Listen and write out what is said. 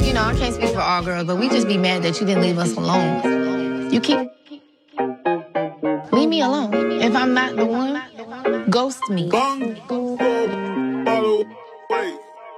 you know, I can't speak for all girls, but we just be mad that you didn't leave us alone. You keep... Leave me alone. If I'm not the one, ghost me.